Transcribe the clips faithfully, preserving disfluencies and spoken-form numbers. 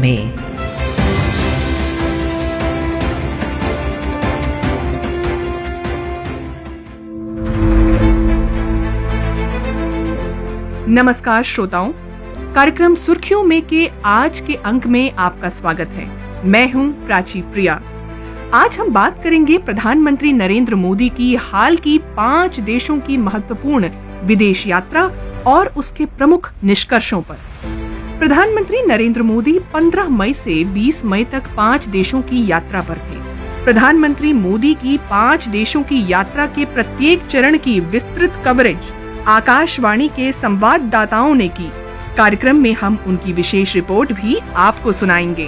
में। नमस्कार श्रोताओं, कार्यक्रम सुर्खियों में के आज के अंक में आपका स्वागत है। मैं हूं प्राची प्रिया। आज हम बात करेंगे प्रधानमंत्री नरेंद्र मोदी की हाल की पांच देशों की महत्वपूर्ण विदेश यात्रा और उसके प्रमुख निष्कर्षों पर। प्रधानमंत्री नरेंद्र मोदी पंद्रह मई से बीस मई तक पांच देशों की यात्रा पर थे। प्रधानमंत्री मोदी की पांच देशों की यात्रा के प्रत्येक चरण की विस्तृत कवरेज आकाशवाणी के संवाददाताओं ने की। कार्यक्रम में हम उनकी विशेष रिपोर्ट भी आपको सुनाएंगे।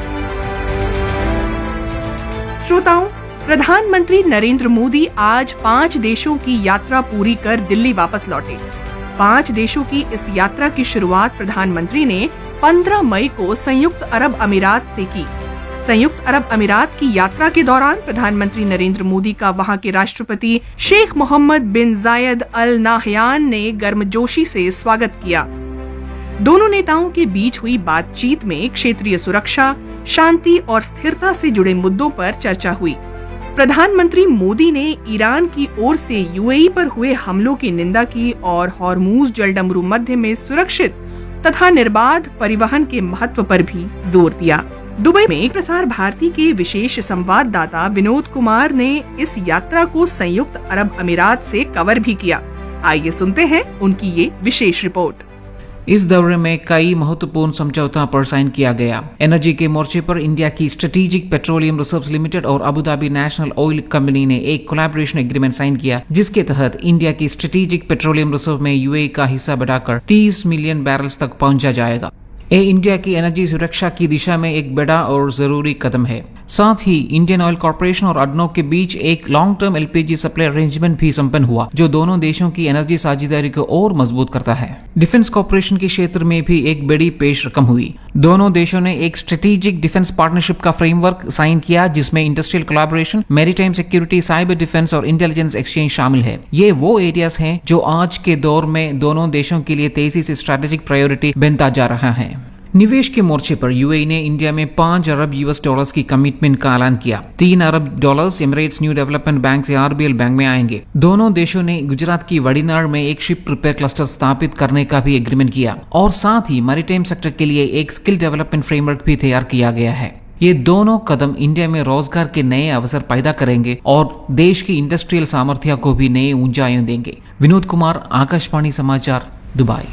श्रोताओं, प्रधानमंत्री नरेंद्र मोदी आज पांच देशों की यात्रा पूरी कर दिल्ली वापस लौटे। पांच देशों की इस यात्रा की शुरुआत प्रधानमंत्री ने पंद्रह मई को संयुक्त अरब अमीरात से की। संयुक्त अरब अमीरात की यात्रा के दौरान प्रधानमंत्री नरेंद्र मोदी का वहां के राष्ट्रपति शेख मोहम्मद बिन जायद अल नाहयान ने गर्मजोशी से स्वागत किया। दोनों नेताओं के बीच हुई बातचीत में क्षेत्रीय सुरक्षा, शांति और स्थिरता से जुड़े मुद्दों पर चर्चा हुई। प्रधानमंत्री मोदी ने ईरान की ओर से यूएई पर हुए हमलों की निंदा की और हॉर्मूज जलडमरू मध्य में सुरक्षित तथा निर्बाध परिवहन के महत्व पर भी जोर दिया। दुबई में प्रसार भारती के विशेष संवाददाता विनोद कुमार ने इस यात्रा को संयुक्त अरब अमीरात से कवर भी किया। आइए सुनते हैं उनकी ये विशेष रिपोर्ट। इस दौरे में कई महत्वपूर्ण समझौतों पर साइन किया गया। एनर्जी के मोर्चे पर इंडिया की स्ट्रेटेजिक पेट्रोलियम रिजर्व्स लिमिटेड और Abu Dhabi national oil company ने एक कोलैबोरेशन एग्रीमेंट साइन किया, जिसके तहत इंडिया की स्ट्रेटेजिक पेट्रोलियम रिजर्व में यूएई का हिस्सा बढ़ाकर तीस मिलियन बैरल्स तक पहुंचा जाएगा। ये इंडिया की एनर्जी सुरक्षा की दिशा में एक बड़ा और जरूरी कदम है। साथ ही इंडियन ऑयल कॉर्पोरेशन और अडनोक के बीच एक long term LPG supply arrangement भी संपन्न हुआ, जो दोनों देशों की एनर्जी साझेदारी को और मजबूत करता है। डिफेंस कॉर्पोरेशन के क्षेत्र में भी एक बड़ी पेश रकम हुई। दोनों देशों ने एक स्ट्रेटेजिक डिफेंस पार्टनरशिप का फ्रेमवर्क साइन किया, जिसमें industrial collaboration, maritime security, cyber defence और इंटेलिजेंस एक्सचेंज शामिल है। ये वो एरियाज हैं जो आज के दौर में दोनों देशों के लिए तेजी से स्ट्रेटेजिक प्रायोरिटी बनता जा रहा है। निवेश के मोर्चे पर यूएई ने इंडिया में पांच अरब यूएस डॉलर्स की कमिटमेंट का ऐलान किया। तीन अरब dollars Emirates new development bank से आरबीएल बैंक में आएंगे। दोनों देशों ने गुजरात की वड़ीनाड़ में एक शिप रिपेयर क्लस्टर स्थापित करने का भी एग्रीमेंट किया और साथ ही मैरीटाइम सेक्टर के लिए एक स्किल डेवलपमेंट फ्रेमवर्क भी तैयार किया गया है। ये दोनों कदम इंडिया में रोजगार के नए अवसर पैदा करेंगे और देश की इंडस्ट्रियल सामर्थ्य को भी नए ऊंचाइयों देंगे। विनोद कुमार, आकाशवाणी समाचार, दुबई।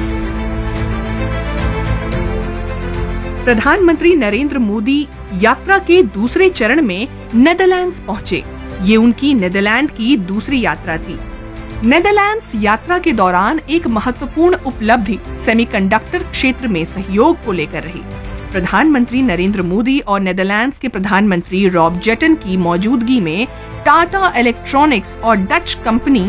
प्रधानमंत्री नरेंद्र मोदी यात्रा के दूसरे चरण में नेदरलैंड्स पहुंचे। ये उनकी नेदरलैंड की दूसरी यात्रा थी। नेदरलैंड्स यात्रा के दौरान एक महत्वपूर्ण उपलब्धि सेमीकंडक्टर क्षेत्र में सहयोग को लेकर रही। प्रधानमंत्री नरेंद्र मोदी और नेदरलैंड्स के प्रधानमंत्री रॉब जेटन की मौजूदगी में टाटा इलेक्ट्रॉनिक्स और डच कंपनी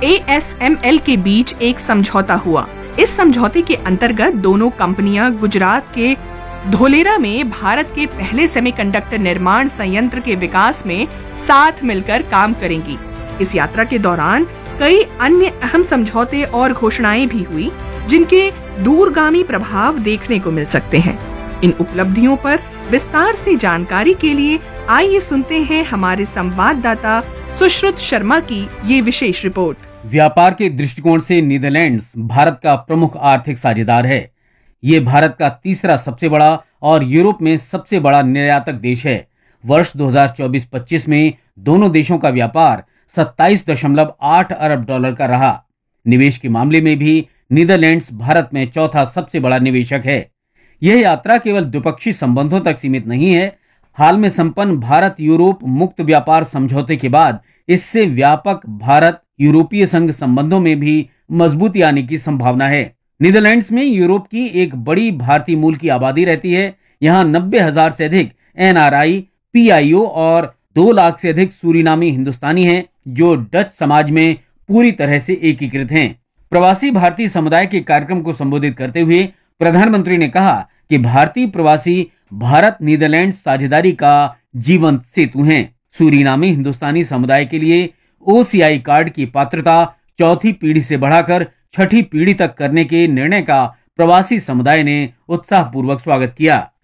एएसएमएल के बीच एक समझौता हुआ। इस समझौते के अंतर्गत दोनों कंपनियां गुजरात के धोलेरा में भारत के पहले सेमीकंडक्टर निर्माण संयंत्र के विकास में साथ मिलकर काम करेंगी। इस यात्रा के दौरान कई अन्य अहम समझौते और घोषणाएं भी हुई, जिनके दूरगामी प्रभाव देखने को मिल सकते हैं। इन उपलब्धियों पर विस्तार से जानकारी के लिए आइए सुनते हैं हमारे संवाददाता सुश्रुत शर्मा की ये विशेष रिपोर्ट। व्यापार के दृष्टिकोण से नीदरलैंड्स भारत का प्रमुख आर्थिक साझेदार है। ये भारत का तीसरा सबसे बड़ा और यूरोप में सबसे बड़ा निर्यातक देश है। वर्ष दो हज़ार चौबीस पच्चीस में दोनों देशों का व्यापार सत्ताईस दशमलव आठ अरब डॉलर का रहा। निवेश के मामले में भी नीदरलैंड्स भारत में चौथा सबसे बड़ा निवेशक है। यह यात्रा केवल द्विपक्षीय संबंधों तक सीमित नहीं है। हाल में संपन्न भारत यूरोप मुक्त व्यापार समझौते के बाद इससे व्यापक भारत यूरोपीय संघ संबंधों में भी मजबूती आने की संभावना है। नीदरलैंड्स में यूरोप की एक बड़ी भारतीय मूल की आबादी रहती है। यहाँ नब्बे हजार से अधिक एनआरआई, पीआईओ और दो लाख से अधिक सूरीनामी हिंदुस्तानी हैं, जो डच समाज में पूरी तरह से एकीकृत हैं। प्रवासी भारतीय समुदाय के कार्यक्रम को संबोधित करते हुए प्रधानमंत्री ने कहा कि भारतीय प्रवासी भारत नीदरलैंड साझेदारी का जीवंत सेतु हैं। सूरीनामी हिंदुस्तानी समुदाय के लिए ओसीआई कार्ड की पात्रता चौथी पीढ़ी से बढ़ाकर छठी पीढ़ी तक करने के निर्णय का प्रवासी समुदाय ने उत्साहपूर्वक स्वागत किया।